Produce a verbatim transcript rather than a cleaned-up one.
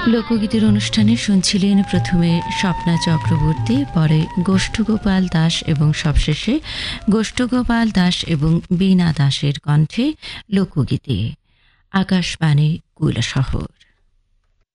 লোকগীতির অনুষ্ঠানে শুনছিলেন প্রথমে স্বপ্না চক্রবর্তী, পরে গোষ্ঠগোপাল দাস এবং সবশেষে গোষ্ঠগোপাল দাস এবং বীণা দাসের কণ্ঠে লোকগীতি। আকাশবাণী কৈলাসহর।